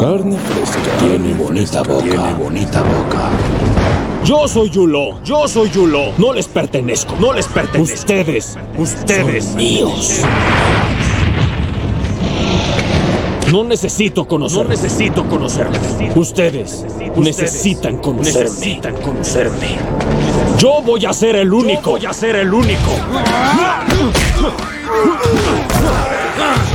Carne fresca. Tiene bonita boca. Tiene bonita boca. Yo soy Yulo. Yo soy Yulo. No les pertenezco. No les pertenezco. Ustedes. Son míos. No necesito conocerme. No necesito conocerme. Ustedes necesitan conocerme. Yo voy a ser el único. Yo voy a ser el único.